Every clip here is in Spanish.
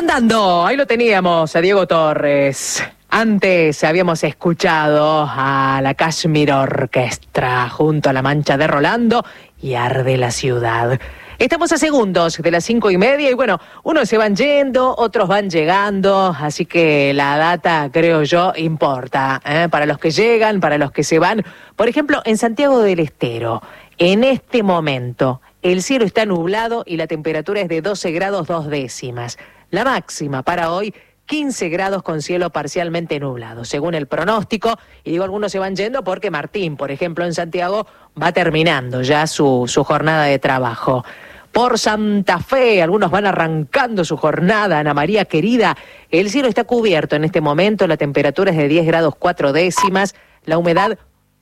Andando, ahí lo teníamos, a Diego Torres. Antes habíamos escuchado a la Kashmir Orchestra junto a La Mancha de Rolando y Arde la Ciudad. Estamos a segundos de las 5:30 y bueno, unos se van yendo, otros van llegando, así que la data, creo yo, importa, para los que llegan, para los que se van. Por ejemplo, en Santiago del Estero, en este momento, el cielo está nublado y la temperatura es de 12 grados 2 décimas. La máxima para hoy, 15 grados con cielo parcialmente nublado, según el pronóstico. Y digo, algunos se van yendo porque Martín, por ejemplo, en Santiago, va terminando ya su jornada de trabajo. Por Santa Fe, algunos van arrancando su jornada. Ana María querida, el cielo está cubierto en este momento, la temperatura es de 10 grados 4 décimas, la humedad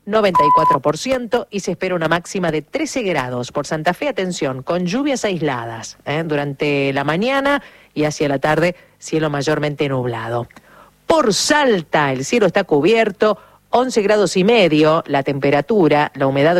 94% y se espera una máxima de 13 grados. Por Santa Fe, atención, con lluvias aisladas durante la mañana y hacia la tarde, cielo mayormente nublado. Por Salta, el cielo está cubierto, 11 grados y medio, la temperatura, la humedad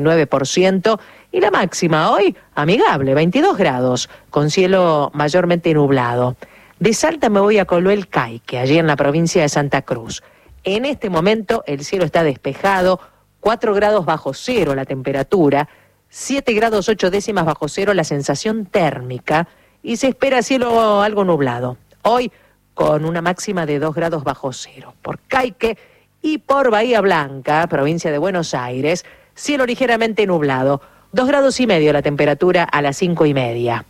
89% y la máxima hoy, amigable, 22 grados, con cielo mayormente nublado. De Salta me voy a Coloel Caique, allí en la provincia de Santa Cruz. En este momento el cielo está despejado, 4 grados bajo cero la temperatura, 7 grados 8 décimas bajo cero la sensación térmica y se espera cielo algo nublado. Hoy con una máxima de 2 grados bajo cero. Por Caique y por Bahía Blanca, provincia de Buenos Aires, cielo ligeramente nublado, 2 grados y medio la temperatura a las 5:30.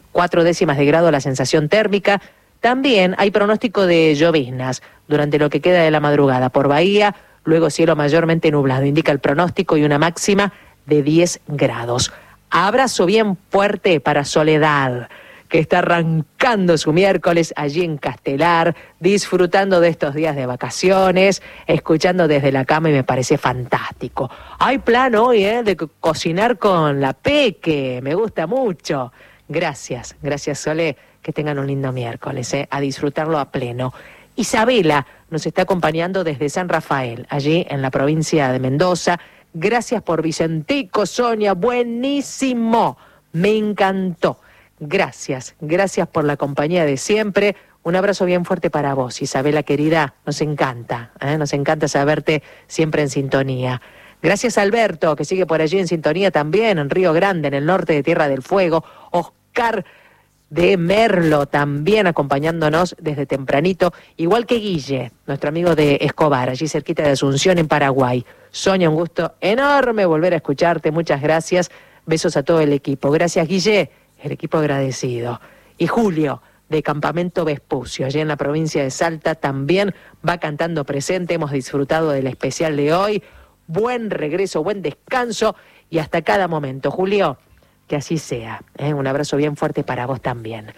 4 décimas de grado la sensación térmica. También hay pronóstico de lloviznas durante lo que queda de la madrugada por Bahía, luego cielo mayormente nublado, indica el pronóstico, y una máxima de 10 grados. Abrazo bien fuerte para Soledad, que está arrancando su miércoles allí en Castelar, disfrutando de estos días de vacaciones, escuchando desde la cama y me parece fantástico. Hay plan hoy de cocinar con la Peque, me gusta mucho. Gracias Sole, que tengan un lindo miércoles, a disfrutarlo a pleno. Isabela nos está acompañando desde San Rafael, allí en la provincia de Mendoza. Gracias por Vicentico, Sonia, buenísimo, me encantó. Gracias por la compañía de siempre. Un abrazo bien fuerte para vos, Isabela querida, nos encanta saberte siempre en sintonía. Gracias a Alberto, que sigue por allí en sintonía también, en Río Grande, en el norte de Tierra del Fuego. Oscar de Merlo también acompañándonos desde tempranito, igual que Guille, nuestro amigo de Escobar, allí cerquita de Asunción en Paraguay. Sonia, un gusto enorme volver a escucharte, muchas gracias, besos a todo el equipo. Gracias Guille, el equipo agradecido. Y Julio, de Campamento Vespucio, allí en la provincia de Salta, también va cantando presente, hemos disfrutado del especial de hoy. Buen regreso, buen descanso y hasta cada momento. Julio, que así sea. Un abrazo bien fuerte para vos también.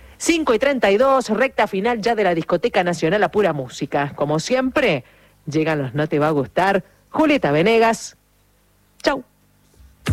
5:32, recta final ya de la Discoteca Nacional a Pura Música. Como siempre, llegan los No Te Va a Gustar. Julieta Venegas. Chau.